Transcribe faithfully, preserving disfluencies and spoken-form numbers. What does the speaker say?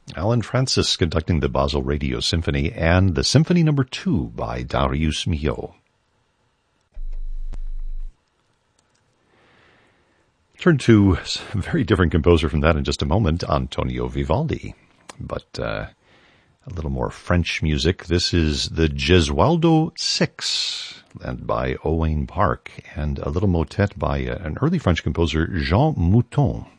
Alan Francis conducting the Basel Radio Symphony and the Symphony Number Two by Darius Milhaud. Turn to a very different composer from that in just a moment, Antonio Vivaldi. But uh, a little more French music. This is the Gesualdo Six, led by Owain Park, and a little motet by uh, an early French composer, Jean Mouton.